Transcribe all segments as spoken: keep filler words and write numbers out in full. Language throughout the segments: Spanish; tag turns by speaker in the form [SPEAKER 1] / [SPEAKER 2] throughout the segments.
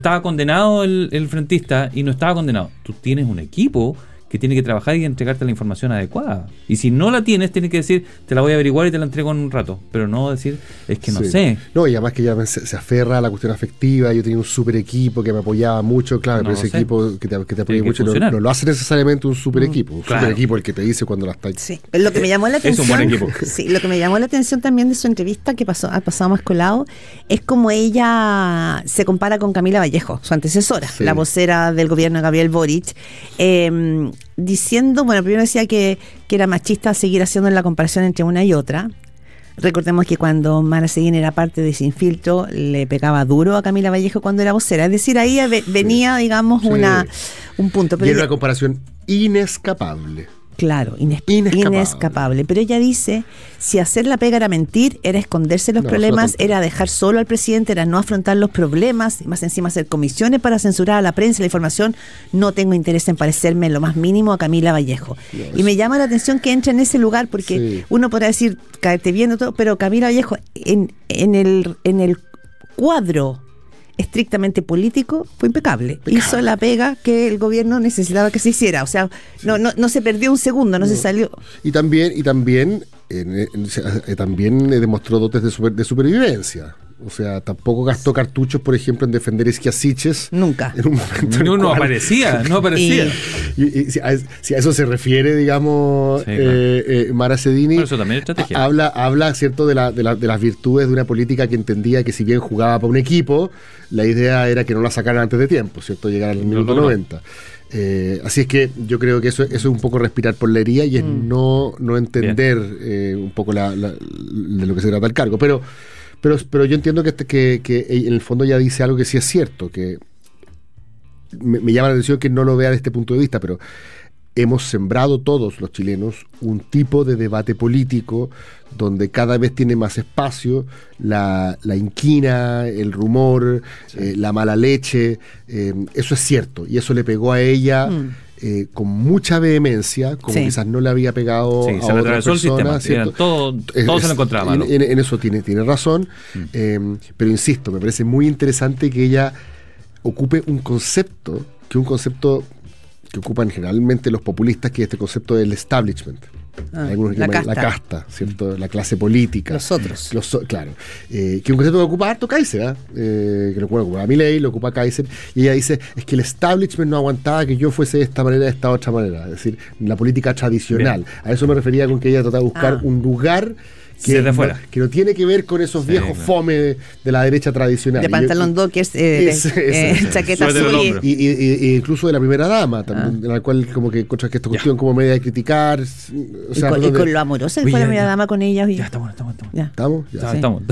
[SPEAKER 1] estaba condenado el, el frentista y no estaba condenado. Tú tienes un equipo que tiene que trabajar y entregarte la información adecuada. Y si no la tienes, tienes que decir, te la voy a averiguar y te la entrego en un rato. Pero no decir, es que no sí. sé.
[SPEAKER 2] No, y además que ella se, se aferra a la cuestión afectiva. Yo tenía un super equipo que me apoyaba mucho. Claro, no pero ese sé. equipo que te, que te apoya mucho no, no lo hace necesariamente un super equipo. Un claro. super equipo el que te dice cuando la está...
[SPEAKER 3] Sí, pero lo que me llamó la atención...
[SPEAKER 1] Es un buen equipo.
[SPEAKER 3] Sí, lo que me llamó la atención también de su entrevista que pasó, ha pasado más colado, es como ella se compara con Camila Vallejo, su antecesora, sí. la vocera del gobierno de Gabriel Boric, eh, diciendo, bueno, primero decía que, que era machista seguir haciendo la comparación entre una y otra. Recordemos que cuando Mara Seguín era parte de Sin Filtro, le pegaba duro a Camila Vallejo cuando era vocera. Es decir, ahí venía, sí. digamos, sí. una un punto. Pero
[SPEAKER 2] y era una comparación inescapable.
[SPEAKER 3] Claro, inesp- inescapable. inescapable. Pero ella dice, si hacer la pega era mentir, era esconderse los no, problemas, era dejar solo al presidente, era no afrontar los problemas, y más encima hacer comisiones para censurar a la prensa, la información, no tengo interés en parecerme en lo más mínimo a Camila Vallejo. Yes. Y me llama la atención que entre en ese lugar, porque sí. uno podrá decir, caerte viendo todo, pero Camila Vallejo, en, en, el, en el cuadro estrictamente político, fue impecable. impecable. Hizo la pega que el gobierno necesitaba que se hiciera. O sea, no, no, no se perdió un segundo, no, no. se salió.
[SPEAKER 2] Y también, y también, en, en, en, también demostró dotes de, super, de supervivencia. O sea, tampoco gastó cartuchos, por ejemplo, en defender Isquiasiches.
[SPEAKER 3] Nunca.
[SPEAKER 2] En un momento
[SPEAKER 1] no,
[SPEAKER 2] en
[SPEAKER 1] no
[SPEAKER 2] cual,
[SPEAKER 1] aparecía, no aparecía.
[SPEAKER 2] Y, y, y si, a, si a eso se refiere, digamos, sí, claro. eh, eh, Mara Sedini,
[SPEAKER 1] eso también es estrategia.
[SPEAKER 2] Habla, habla, cierto, de, la, de, la, de las virtudes de una política que entendía que si bien jugaba para un equipo, la idea era que no la sacaran antes de tiempo, ¿cierto? Llegar al minuto no, no, noventa. No. Eh, así es que yo creo que eso, eso es un poco respirar por la herida y es mm. no, no entender eh, un poco la, la, de lo que se trata el cargo. Pero Pero, pero yo entiendo que, que, que en el fondo ella dice algo que sí es cierto, que me, me llama la atención que no lo vea desde este punto de vista, pero hemos sembrado todos los chilenos un tipo de debate político donde cada vez tiene más espacio la, la inquina, el rumor, sí. eh, la mala leche, eh, eso es cierto, y eso le pegó a ella mm. eh, con mucha vehemencia, como sí. quizás no le había pegado sí, a otra persona.
[SPEAKER 1] Todo, todo se lo encontraba malo.
[SPEAKER 2] En, en, en eso tiene, tiene razón, mm. eh, pero insisto, me parece muy interesante que ella ocupe un concepto, que un concepto que ocupan generalmente los populistas, que es este concepto del establishment.
[SPEAKER 3] Ah,
[SPEAKER 2] Algunos
[SPEAKER 3] la,
[SPEAKER 2] llaman
[SPEAKER 3] casta.
[SPEAKER 2] la casta, ¿cierto? La clase política.
[SPEAKER 3] Los otros.
[SPEAKER 2] Los, claro. Eh, que un concepto que ocupa harto Kaiser, ¿eh? Eh, que lo ocupa Milei, lo ocupa Kaiser, y ella dice, es que el establishment no aguantaba que yo fuese de esta manera, de esta otra manera. Es decir, la política tradicional. Bien. A eso me refería con que ella trataba de buscar ah. un lugar que,
[SPEAKER 1] de
[SPEAKER 2] no, que no tiene que ver con esos sí, viejos claro. fome de, de la derecha tradicional.
[SPEAKER 3] De pantalón dockers, eh, es, de, es, eh, chaqueta azul.
[SPEAKER 2] Y, y, y, y incluso de la primera dama, también, ah. de la cual como que contra que esta cuestión ya. como media de criticar. O
[SPEAKER 3] sea, y, con, y con lo amorosa que fue la primera dama con ella.
[SPEAKER 1] Ya estamos, estamos, estamos.
[SPEAKER 2] Ya. ¿Estamos? Ya.
[SPEAKER 1] Sí. Estamos.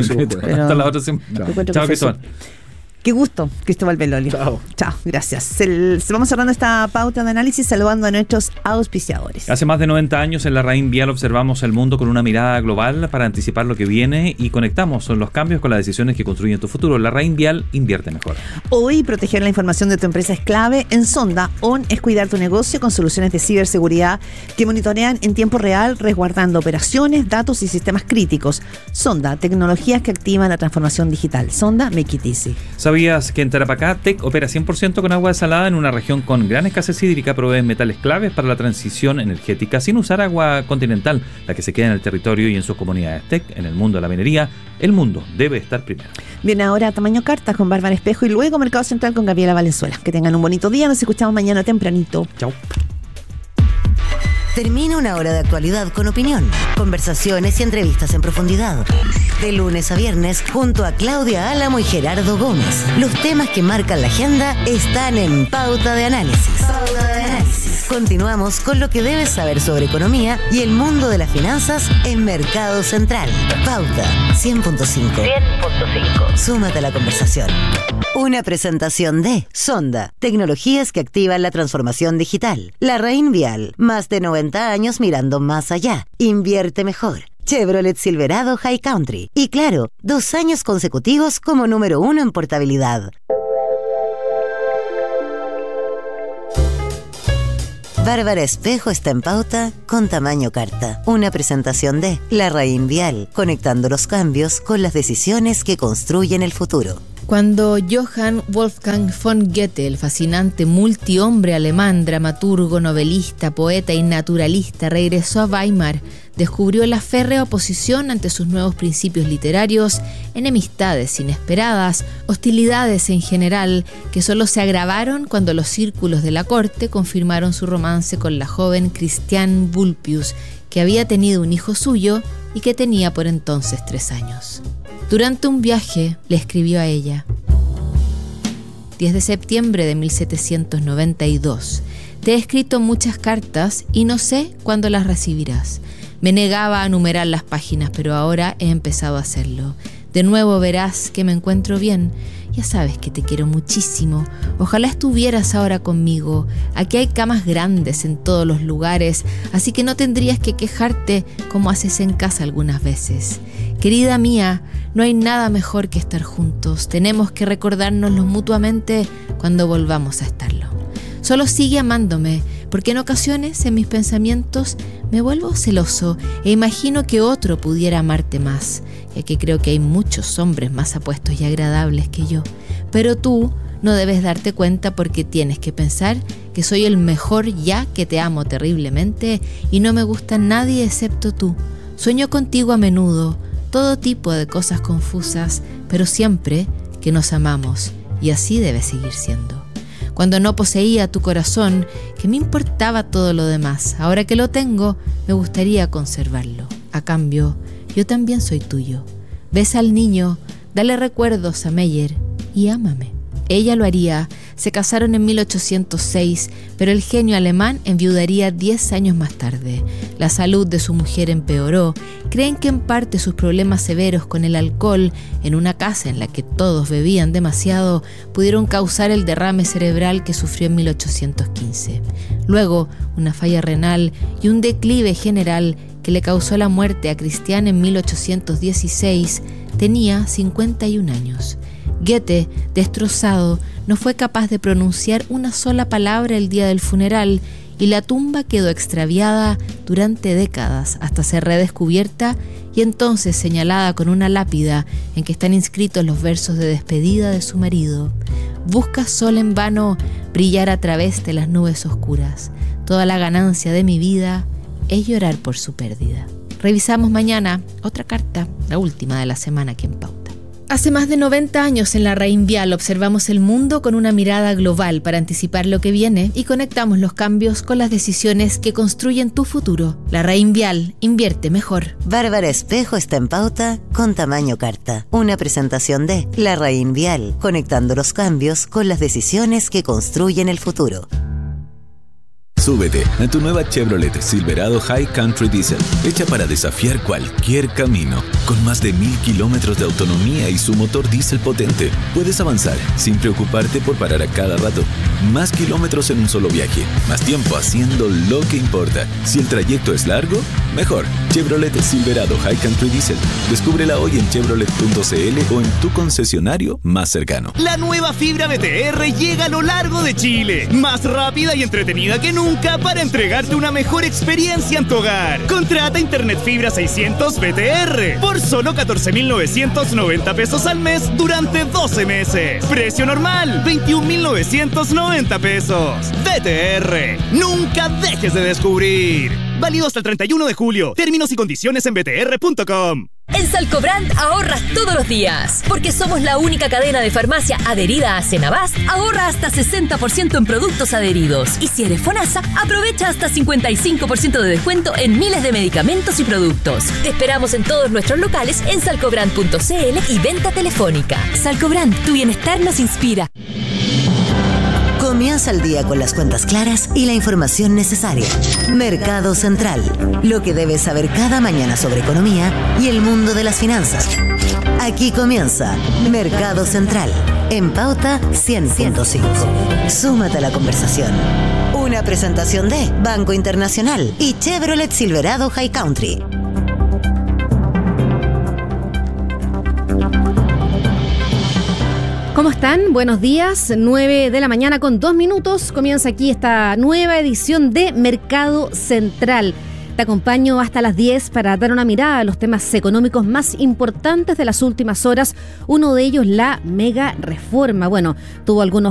[SPEAKER 1] Hasta la otra semana. Chao, Chao Cristóbal.
[SPEAKER 3] Qué gusto, Cristóbal Belolio.
[SPEAKER 2] Chao.
[SPEAKER 3] Chao, gracias. El, vamos cerrando esta pauta de análisis saludando a nuestros auspiciadores.
[SPEAKER 1] Hace más de noventa años en la RAIN Vial observamos el mundo con una mirada global para anticipar lo que viene y conectamos los cambios con las decisiones que construyen tu futuro. La RAIN Vial invierte mejor.
[SPEAKER 3] Hoy proteger la información de tu empresa es clave. En Sonda, ON es cuidar tu negocio con soluciones de ciberseguridad que monitorean en tiempo real, resguardando operaciones, datos y sistemas críticos. Sonda, tecnologías que activan la transformación digital. Sonda, make it easy.
[SPEAKER 1] ¿Sabías que en Tarapacá Tec opera cien por ciento con agua desalada en una región con gran escasez hídrica? Provee metales claves para la transición energética sin usar agua continental, la que se queda en el territorio y en sus comunidades. Tec, en el mundo de la minería, el mundo debe estar primero.
[SPEAKER 3] Viene ahora Tamaño Cartas con Bárbara Espejo y luego Mercado Central con Gabriela Valenzuela. Que tengan un bonito día, nos escuchamos mañana tempranito.
[SPEAKER 1] Chau.
[SPEAKER 4] Termina una hora de actualidad con opinión, conversaciones y entrevistas en profundidad. De lunes a viernes, junto a Claudia Álamo y Gerardo Gómez. Los temas que marcan la agenda están en Pauta de Análisis. Pauta de Análisis. Continuamos con lo que debes saber sobre economía y el mundo de las finanzas en Mercado Central. Pauta cien punto cinco. cien punto cinco. Súmate a la conversación. Una presentación de Sonda, tecnologías que activan la transformación digital. La RAIN Vial, más de noventa años mirando más allá. Invierte mejor. Chevrolet Silverado High Country. Y claro, dos años consecutivos como número uno en portabilidad. Bárbara Espejo está en pauta con Tamaño Carta. Una presentación de La RAIN Vial, conectando los cambios con las decisiones que construyen el futuro.
[SPEAKER 5] Cuando Johann Wolfgang von Goethe, el fascinante multihombre alemán, dramaturgo, novelista, poeta y naturalista, regresó a Weimar, descubrió la férrea oposición ante sus nuevos principios literarios, enemistades inesperadas, hostilidades en general, que solo se agravaron cuando los círculos de la corte confirmaron su romance con la joven Christiane Vulpius, que había tenido un hijo suyo y que tenía por entonces tres años. Durante un viaje le escribió a ella: diez de septiembre de mil setecientos noventa y dos. Te he escrito muchas cartas y no sé cuándo las recibirás. Me negaba a numerar las páginas, pero ahora he empezado a hacerlo. De nuevo verás que me encuentro bien. Ya sabes que te quiero muchísimo. Ojalá estuvieras ahora conmigo. Aquí hay camas grandes en todos los lugares, así que no tendrías que quejarte como haces en casa algunas veces. Querida mía, no hay nada mejor que estar juntos. Tenemos que recordárnoslo mutuamente cuando volvamos a estarlo. Solo sigue amándome, porque en ocasiones en mis pensamientos me vuelvo celoso e imagino que otro pudiera amarte más, ya que creo que hay muchos hombres más apuestos y agradables que yo. Pero tú no debes darte cuenta porque tienes que pensar que soy el mejor, ya que te amo terriblemente y no me gusta nadie excepto tú. Sueño contigo a menudo, todo tipo de cosas confusas, pero siempre que nos amamos, y así debe seguir siendo. Cuando no poseía tu corazón, ¿qué me importaba todo lo demás? Ahora que lo tengo, me gustaría conservarlo. A cambio, yo también soy tuyo. Besa al niño, dale recuerdos a Meyer y ámame. Ella lo haría. Se casaron en mil ochocientos seis, pero el genio alemán enviudaría diez años más tarde. La salud de su mujer empeoró. Creen que en parte sus problemas severos con el alcohol, en una casa en la que todos bebían demasiado, pudieron causar el derrame cerebral que sufrió en mil ochocientos quince. Luego, una falla renal y un declive general que le causó la muerte a Christiane en mil ochocientos dieciséis. Tenía cincuenta y un años. Goethe, destrozado, no fue capaz de pronunciar una sola palabra el día del funeral y la tumba quedó extraviada durante décadas hasta ser redescubierta y entonces señalada con una lápida en que están inscritos los versos de despedida de su marido. Busca sol en vano brillar a través de las nubes oscuras. Toda la ganancia de mi vida es llorar por su pérdida. Revisamos mañana otra carta, la última de la semana aquí en Pauta. Hace más de noventa años en la Raín Vial observamos el mundo con una mirada global para anticipar lo que viene y conectamos los cambios con las decisiones que construyen tu futuro. La Raín Vial, invierte mejor.
[SPEAKER 4] Bárbara Espejo está en Pauta con tamaño carta. Una presentación de La Raín Vial, conectando los cambios con las decisiones que construyen el futuro.
[SPEAKER 6] Súbete a tu nueva Chevrolet Silverado High Country Diesel, hecha para desafiar cualquier camino. Con más de mil kilómetros de autonomía y su motor diésel potente, puedes avanzar sin preocuparte por parar a cada rato. Más kilómetros en un solo viaje, más tiempo haciendo lo que importa. Si el trayecto es largo, mejor. Chevrolet Silverado High Country Diesel. Descúbrela hoy en chevrolet punto c l o en tu concesionario más cercano.
[SPEAKER 7] La nueva fibra B T R llega a lo largo de Chile, más rápida y entretenida que nunca para entregarte una mejor experiencia en tu hogar. Contrata Internet Fibra seiscientos B T R por solo catorce mil novecientos noventa pesos al mes durante doce meses. Precio normal, veintiún mil novecientos noventa pesos. B T R, nunca dejes de descubrir. Válido hasta el treinta y uno de julio. Términos y condiciones en b t r punto com.
[SPEAKER 8] En Salcobrand ahorras todos los días. Porque somos la única cadena de farmacia adherida a Senabast, ahorra hasta sesenta por ciento en productos adheridos. Y si eres FONASA, aprovecha hasta cincuenta y cinco por ciento de descuento en miles de medicamentos y productos. Te esperamos en todos nuestros locales en salcobrand punto c l y venta telefónica. Salcobrand, tu bienestar nos inspira.
[SPEAKER 4] Comienza el día con las cuentas claras y la información necesaria. Mercado Central. Lo que debes saber cada mañana sobre economía y el mundo de las finanzas. Aquí comienza Mercado Central, en Pauta cien punto cinco. Súmate a la conversación. Una presentación de Banco Internacional y Chevrolet Silverado High Country.
[SPEAKER 9] ¿Cómo están? Buenos días, nueve de la mañana con dos minutos. Comienza aquí esta nueva edición de Mercado Central. Te acompaño hasta las diez para dar una mirada a los temas económicos más importantes de las últimas horas. Uno de ellos, la mega reforma. Bueno, tuvo algunos